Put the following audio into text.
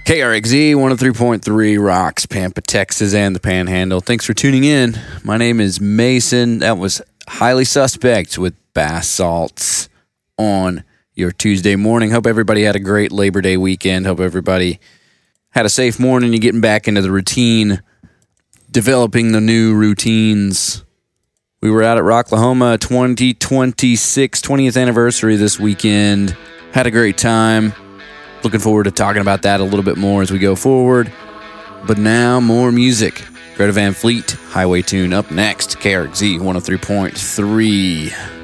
KRXZ 103.3 rocks Pampa, Texas, and the Panhandle. Thanks for tuning in. My name is Mason. That was Highly Suspect with Bath Salts on your Tuesday morning. Hope everybody had a great Labor Day weekend. Hope everybody had a safe morning. You're getting back into the routine, developing the new routines. We were out at Rocklahoma 2026 20th anniversary this weekend. Had a great time. Looking forward to talking about that a little bit more as we go forward. But now, more music. Greta Van Fleet, Highway Tune up next. KRXZ 103.3.